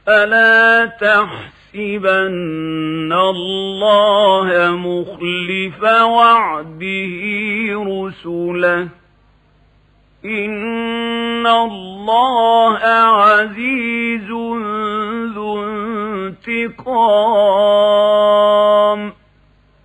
فلا تحسبن الله مخلف وعده رسله إن الله عزيز ذو انتقام